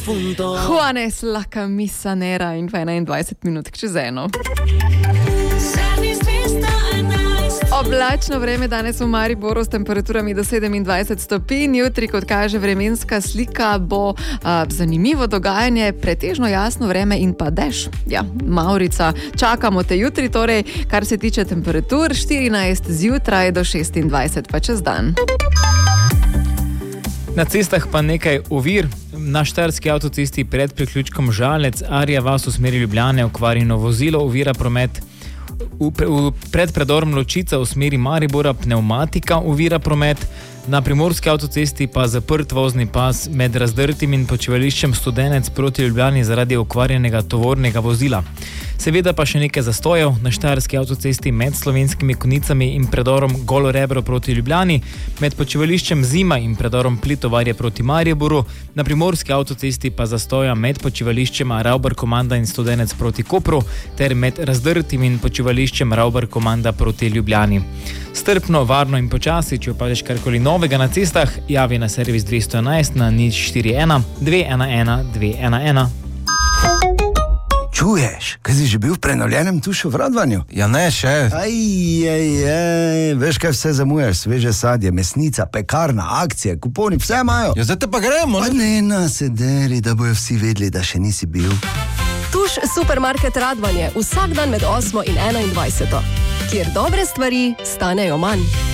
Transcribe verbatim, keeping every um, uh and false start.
Juanes la camisa nera in enaindvajset minut čez eno. Oblačno vreme danes v Mariboru s temperaturami do sedemindvajset stopinj. Jutri, kot kaže vremenska slika, bo a, zanimivo dogajanje, pretežno jasno vreme in pa dež. Ja, Maurica, čakamo te jutri, torej, kar se tiče temperatur, štirinajst zjutraj do šestindvajset pa čez dan. Na cestah pa nekaj ovir. Na štajerski avtocesti pred priključkom Žalec, Arja vas v smeri Ljubljane, okvarjeno vozilo ovira promet. V, v, pred predorom Ločica v smeri Maribora pneumatika ovira promet. Na primorski avtocesti pa zaprt vozni pas med Razdrtim in počivališčem Studenec proti Ljubljani zaradi okvarjenega tovornega vozila. Seveda pa še nekaj zastojev na štajerski avtocesti med Slovenskimi Konjicami in predorom Golo Rebro proti Ljubljani, med počivališčem Zima in predorom Plitovarje proti Mariboru, na primorski avtocesti pa zastoja med počivališčem Ravbar Komanda in Studenec proti Kopru ter med Razdrtim in počivališčem Ravbar Komanda proti Ljubljani. Strpno, varno in počasi, če opaziš karkoli novega na cestah, javi na servis dvesto enajst na nič štiri ena dve ena ena dve ena ena. Čuješ, kaj si že bil v prenovljenem Tušu v Radvanju? Ja ne, še. Aj, aj, aj, veš kaj vse zamujaš, sveže sadje, mesnica, pekarna, akcije, kuponi, vse imajo. Ja zdaj te pa gremo, ne? Pa ne na sederi, da bojo vsi vedeli, da še nisi bil. Tuš Supermarket Radvanje, vsak dan med osmo in enaindvajseto, kjer dobre stvari stanejo manj.